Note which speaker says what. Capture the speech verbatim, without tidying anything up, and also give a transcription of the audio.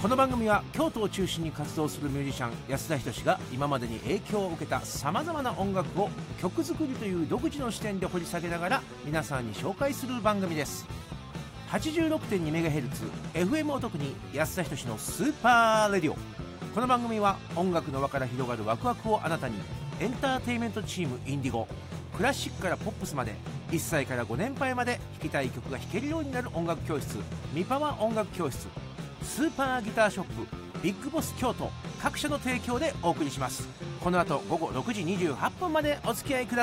Speaker 1: この番組は京都を中心に活動するミュージシャン安田仁が今までに影響を受けたさまざまな音楽を曲作りという独自の視点で掘り下げながら皆さんに紹介する番組です。 はちじゅうろくてんにメガヘルツ エフエム を特に安田仁のスーパーレディオ。この番組は音楽の輪から広がるワクワクをあなたに。エンターテインメントチームインディゴ、クラシックからポップスまでいっさいからご年配まで弾きたい曲が弾けるようになる音楽教室、ミパワ音楽教室、スーパーギターショップビッグボス京都各社の提供でお送りします。この後午後ろくじにじゅうはっぷんまでお付き合いください。